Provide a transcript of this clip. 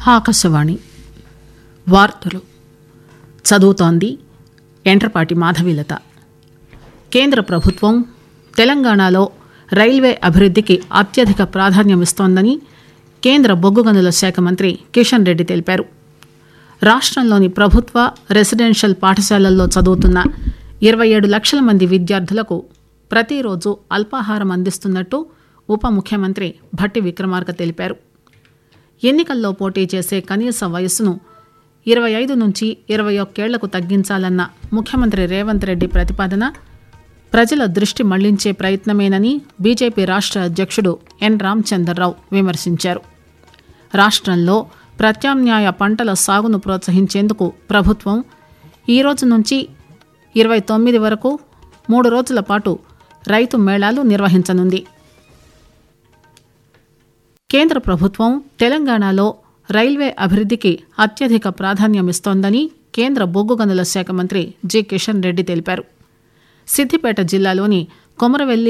ఆకాశవాణి వార్తలు చదువుతోంది ఎంట్రపాటి మాధవీలత. కేంద్ర ప్రభుత్వం తెలంగాణలో రైల్వే అభివృద్ధికి అత్యధిక ప్రాధాన్యమిస్తోందని కేంద్ర బొగ్గు గనుల శాఖ మంత్రి కిషన్ రెడ్డి తెలిపారు. రాష్ట్రంలోని ప్రభుత్వ రెసిడెన్షియల్ పాఠశాలల్లో చదువుతున్న 27 లక్షల మంది విద్యార్థులకు ప్రతిరోజు అల్పాహారం అందిస్తున్నట్టు ఉప ముఖ్యమంత్రి భట్టి విక్రమార్క తెలిపారు. ఎన్నికల్లో పోటీ చేసే కనీస వయస్సును 25 నుంచి 21 ఏళ్లకు తగ్గించాలన్న ముఖ్యమంత్రి రేవంత్ రెడ్డి ప్రతిపాదన ప్రజల దృష్టి మళ్లించే ప్రయత్నమేనని బీజేపీ రాష్ట్ర అధ్యక్షుడు ఎన్ రామచంద్రరావు విమర్శించారు. రాష్ట్రంలో ప్రత్యామ్నాయ పంటల సాగును ప్రోత్సహించేందుకు ప్రభుత్వం ఈ రోజు నుంచి 29 వరకు 3 రోజుల పాటు రైతు మేళాలు నిర్వహించనుంది. కేంద్ర ప్రభుత్వం తెలంగాణలో రైల్వే అభివృద్ధికి అత్యధిక ప్రాధాన్యమిస్తోందని కేంద్ర బొగ్గు గనుల శాఖ మంత్రి జి కిషన్ రెడ్డి తెలిపారు. సిద్దిపేట జిల్లాలోని కొమరవెల్లి